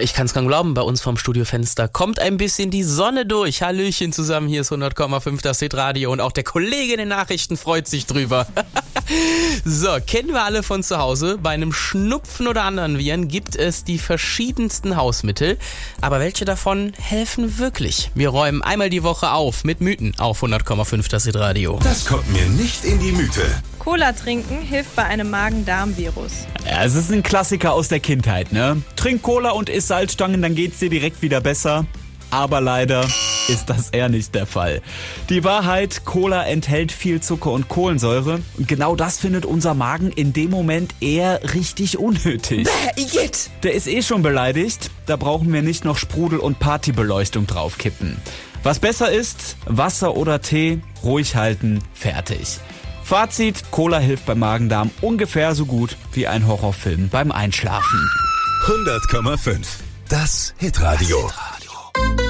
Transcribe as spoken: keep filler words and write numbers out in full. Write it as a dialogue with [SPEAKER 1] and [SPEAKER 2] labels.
[SPEAKER 1] Ich kann es kaum glauben, bei uns vom Studiofenster kommt ein bisschen die Sonne durch. Hallöchen zusammen, hier ist hundert Komma fünf das Hitradio und auch der Kollege in den Nachrichten freut sich drüber. So, kennen wir alle von zu Hause. Bei einem Schnupfen oder anderen Viren gibt es die verschiedensten Hausmittel. Aber welche davon helfen wirklich? Wir räumen einmal die Woche auf mit Mythen auf hundert Komma fünf das Hitradio.
[SPEAKER 2] Das kommt mir nicht in die Müte.
[SPEAKER 3] Cola trinken hilft bei einem Magen-Darm-Virus.
[SPEAKER 4] Ja, es ist ein Klassiker aus der Kindheit, ne? Trink Cola und iss Salzstangen, dann geht's dir direkt wieder besser. Aber leider ist das eher nicht der Fall. Die Wahrheit, Cola enthält viel Zucker und Kohlensäure. Und genau das findet unser Magen in dem Moment eher richtig unnötig.
[SPEAKER 1] Bäh, Igitt!
[SPEAKER 4] Der ist eh schon beleidigt. Da brauchen wir nicht noch Sprudel- und Partybeleuchtung draufkippen. Was besser ist, Wasser oder Tee, ruhig halten, fertig. Fazit, Cola hilft beim Magen-Darm ungefähr so gut wie ein Horrorfilm beim Einschlafen.
[SPEAKER 2] hundert Komma fünf. Das Hitradio.